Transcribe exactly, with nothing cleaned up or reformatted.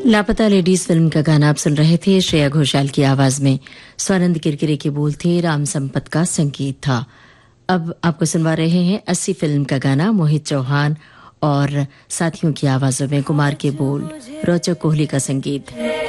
लापता ladies film का गाना आप सुन रहे थे। श्रेया घोषाल की आवाज में स्वानंद किरकिरे के बोल थे, राम संपत का संगीत था। अब आपको सुनवा रहे हैं अस्सी फिल्म का गाना, मोहित चौहान और साथियों की आवाजों में, कुमार के बोल, रोचक कोहली का संगीत।